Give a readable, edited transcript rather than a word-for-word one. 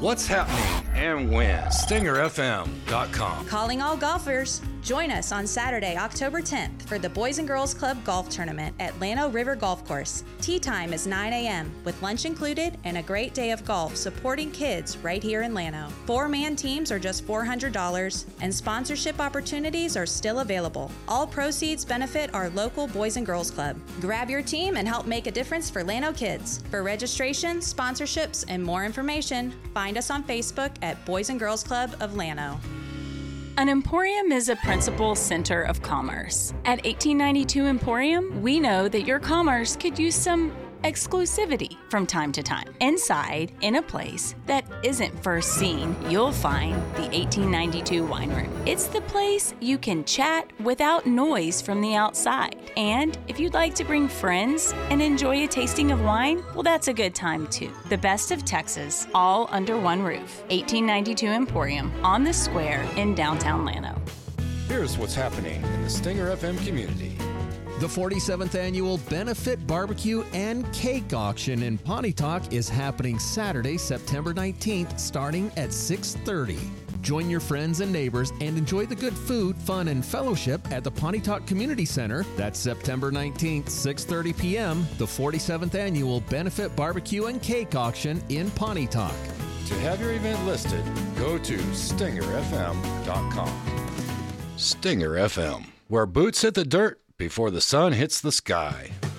what's happening and when. StingerFM.com. Calling all golfers. Join us on Saturday, October 10th for the Boys and Girls Club Golf Tournament at Llano River Golf Course. Tee time is 9 a.m. with lunch included and a great day of golf supporting kids right here in Llano. 4-man teams are just $400 and sponsorship opportunities are still available. All proceeds benefit our local Boys and Girls Club. Grab your team and help make a difference for Llano kids. For registration, sponsorships, and more information, find us on Facebook at Boys and Girls Club of Llano. An emporium is a principal center of commerce. At 1892 Emporium, we know that your commerce could use some exclusivity from time to time. Inside, in a place that isn't first seen, you'll find the 1892 Wine Room. It's the place you can chat without noise from the outside. And if you'd like to bring friends and enjoy a tasting of wine, well, that's a good time too. The best of Texas, all under one roof. 1892 Emporium on the square in downtown Llano. Here's what's happening in the Stinger FM community. The 47th Annual Benefit Barbecue and Cake Auction in Pontotoc is happening Saturday, September 19th, starting at 6:30. Join your friends and neighbors and enjoy the good food, fun, and fellowship at the Pontotoc Community Center. That's September 19th, 6:30 p.m., the 47th Annual Benefit Barbecue and Cake Auction in Pontotoc. To have your event listed, go to StingerFM.com. Stinger FM, where boots hit the dirt before the sun hits the sky.